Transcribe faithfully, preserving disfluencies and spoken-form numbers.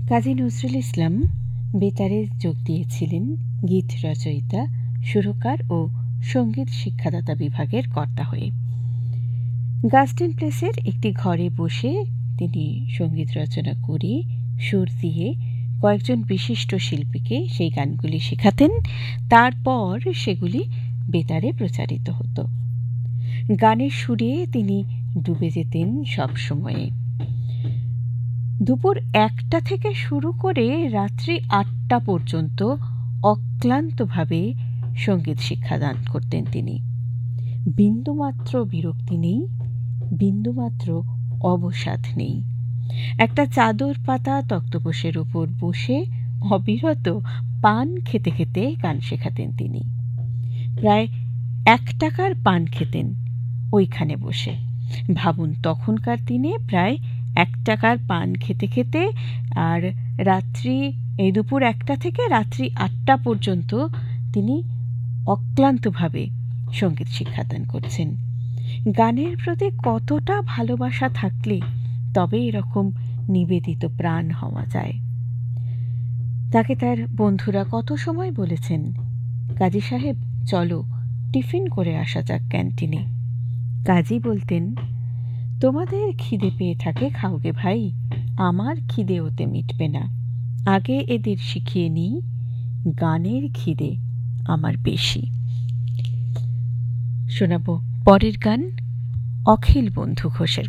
কাজী নজরুল ইসলাম বেতারে যোগ দিয়েছিলেন গীত রচয়িতা, সুরকার ও সঙ্গীত শিক্ষাদাতা বিভাগের কর্তা হয়ে। গাস্টিন প্লেসের একটি ঘরে বসে তিনি সঙ্গীত রচনা করে সুর দিয়ে কয়েকজন বিশিষ্ট শিল্পীকে সেই গানগুলি শেখাতেন। তারপর সেগুলি বেতারে প্রচারিত হতো। গানের সুরে তিনি ডুবে যেতেন সব সময়ে। দুপুর একটা থেকে শুরু করে রাত্রি আটটা পর্যন্ত অক্লান্তভাবে সঙ্গীত শিক্ষাদান করতেন তিনি। বিন্দুমাত্র বিরক্তি নেই, বিন্দুমাত্র অবসাদ নেই। একটা চাদর পাতা তক্তপোশের উপর বসে অবিরত পান খেতে খেতে গান শেখাতেন তিনি। প্রায় এক টাকার পান খেতেন ওইখানে বসে। ভাবুন, তখনকার দিনে প্রায় এক টাকার পান খেতে খেতে আর রাত্রি এই দুপুর একটা থেকে রাত্রি আটটা পর্যন্ত তিনি অক্লান্তভাবে সঙ্গীত শিক্ষাদান করছেন। গানের প্রতি কতটা ভালোবাসা থাকলে তবে এরকম নিবেদিত প্রাণ হওয়া যায়। তাকে তার বন্ধুরা কত সময় বলেছেন, কাজী সাহেব চলো টিফিন করে আসা যাক ক্যান্টিনে। কাজী বলতেন, তোমাদের খিদে পেয়ে থাকে খাওগে ভাই, আমার খিদে ওতে মিটবে না। আগে এদের শিখিয়ে নিই, গানের খিদে আমার বেশি। শোনাবো পরের গান অখিল বন্ধু ঘোষের